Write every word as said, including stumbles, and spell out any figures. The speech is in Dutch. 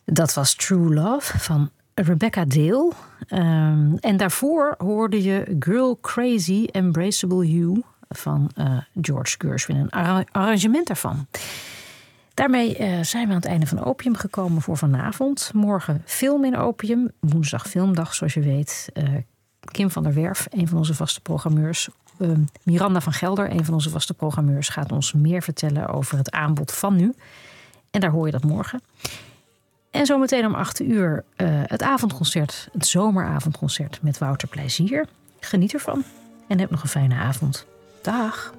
Dat was True Love van Rebecca Dale. Um, en daarvoor hoorde je Girl Crazy Embraceable You van uh, George Gershwin. Een arra- arrangement daarvan. Daarmee uh, zijn we aan het einde van Opium gekomen voor vanavond. Morgen film in Opium. Woensdag filmdag, zoals je weet. Uh, Kim van der Werf, een van onze vaste programmeurs. Uh, Miranda van Gelder, een van onze vaste programmeurs, gaat ons meer vertellen over het aanbod van nu. En daar hoor je dat morgen. En zometeen om acht uur uh, het avondconcert, het zomeravondconcert met Wouter Plezier. Geniet ervan en heb nog een fijne avond. Dag.